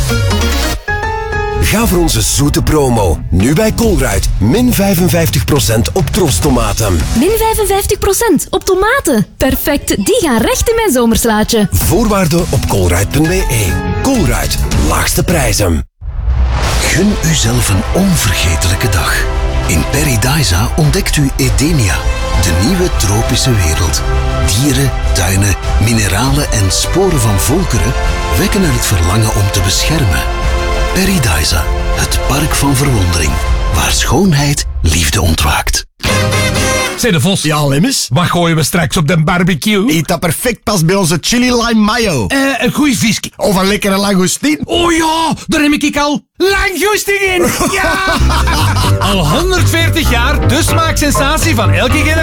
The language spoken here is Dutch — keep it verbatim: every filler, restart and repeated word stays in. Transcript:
Ga voor onze zoete promo. Nu bij Colruyt. Min vijfenvijftig procent op trostomaten. Min vijfenvijftig procent op tomaten. Perfect, die gaan recht in mijn zomerslaatje. Voorwaarden op colruyt punt b e. Colruyt. Laagste prijzen. Gun uzelf een onvergetelijke dag. In Paradisa ontdekt u Edenia, de nieuwe tropische wereld. Dieren, tuinen, mineralen en sporen van volkeren wekken er het verlangen om te beschermen. Paradisa, het park van verwondering, waar schoonheid liefde ontwaakt. Zeg de Vos. Ja, Lemmes? Wat gooien we straks op de barbecue? Eet dat perfect pas bij onze chili lime mayo. Eh, een goeie visje. Of een lekkere langoustine. Oh ja, daar heb ik al langjoesting in. Ja! Al honderdveertig jaar de smaaksensatie van elke generatie.